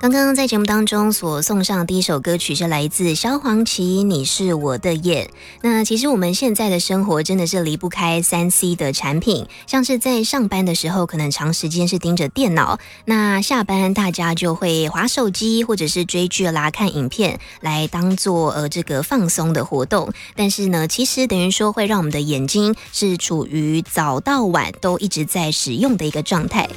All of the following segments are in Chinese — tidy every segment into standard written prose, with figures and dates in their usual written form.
刚刚在节目当中所送上的第一首歌曲是来自萧煌奇，你是我的眼。那其实我们现在的生活真的是离不开 3C 的产品，像是在上班的时候可能长时间是盯着电脑，那下班大家就会滑手机或者是追剧啦、看影片来当做这个放松的活动。但是呢，其实等于说会让我们的眼睛是处于早到晚都一直在使用的一个状态。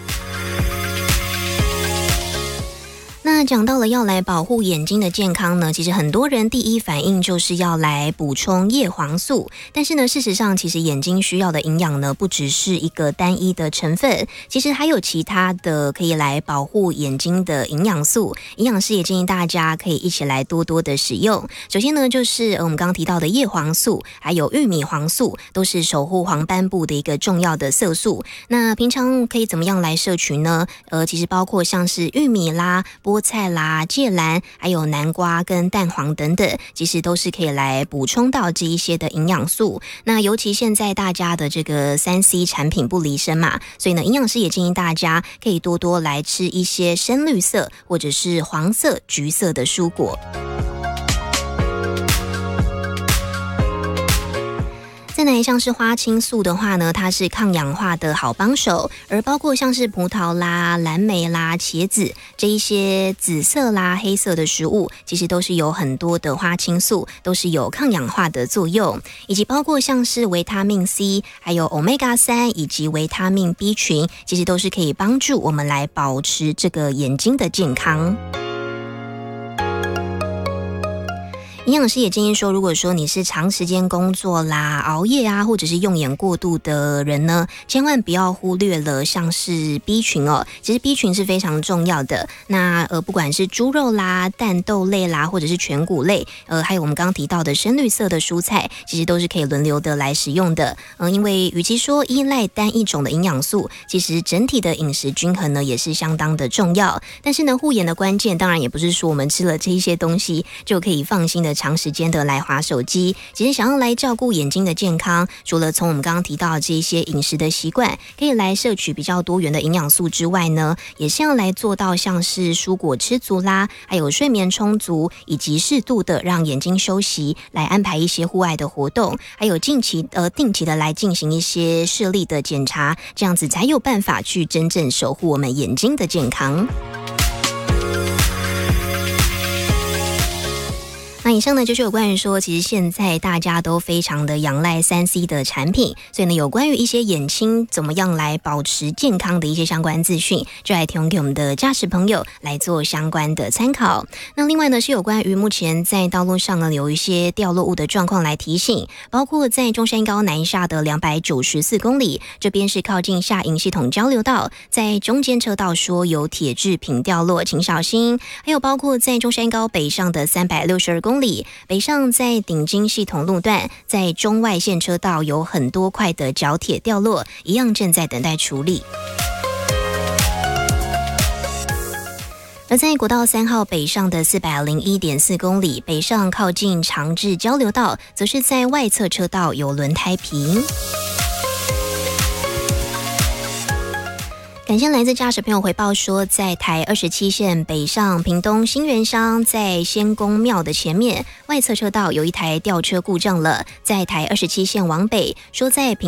那讲到了要来保护眼睛的健康呢，其实很多人第一反应就是要来补充叶黄素，但是呢，事实上其实眼睛需要的营养呢，不只是一个单一的成分，其实还有其他的可以来保护眼睛的营养素。营养师也建议大家可以一起来多多的使用。首先呢，就是我们刚刚提到的叶黄素，还有玉米黄素，都是守护黄斑部的一个重要的色素。那平常可以怎么样来摄取呢？其实包括像是玉米啦、菠菜啦、芥蓝，还有南瓜跟蛋黄等等，其实都是可以来补充到这一些的营养素。那尤其现在大家的这个 3C 产品不离身嘛，所以呢，营养师也建议大家可以多多来吃一些深绿色或者是黄色、橘色的蔬果。再来像是花青素的话呢，它是抗氧化的好帮手，而包括像是葡萄啦、蓝莓啦、茄子这一些紫色啦、黑色的食物，其实都是有很多的花青素，都是有抗氧化的作用，以及包括像是维他命 C， 还有 Omega 3以及维他命 B 群，其实都是可以帮助我们来保持这个眼睛的健康。营养师也建议说，如果说你是长时间工作啦、熬夜啊，或者是用眼过度的人呢，千万不要忽略了像是 B 群哦。其实 B 群是非常重要的。那不管是猪肉啦、蛋豆类啦，或者是全谷类，还有我们刚刚提到的深绿色的蔬菜，其实都是可以轮流的来使用的。因为与其说依赖单一种的营养素，其实整体的饮食均衡呢也是相当的重要。但是呢，护眼的关键当然也不是说我们吃了这一些东西就可以放心的长时间的来滑手机。其实想要来照顾眼睛的健康，除了从我们刚刚提到的这一些饮食的习惯可以来摄取比较多元的营养素之外呢，也是要来做到像是蔬果吃足啦，还有睡眠充足，以及适度的让眼睛休息，来安排一些户外的活动，还有定期的来进行一些视力的检查，这样子才有办法去真正守护我们眼睛的健康。那以上呢就是有关于说，其实现在大家都非常的仰赖 3C 的产品，所以呢有关于一些眼睛怎么样来保持健康的一些相关资讯，就来提供给我们的驾驶朋友来做相关的参考。那另外呢是有关于目前在道路上呢有一些掉落物的状况来提醒，包括在中山高南下的294公里，这边是靠近下营系统交流道，在中间车道说有铁制品掉落，请小心。还有包括在中山高北上的362公里，北上在顶金系统路段，在中外线车道有很多块的角铁掉落，一样正在等待处理。而在国道3号北上的401.4公里，北上靠近长治交流道，则是在外侧车道有轮胎皮。感谢来自驾驶朋友回报说，在台27线北上屏东新园乡，在仙公庙的前面外侧车道有一台吊车故障了，在台27线往北，说在屏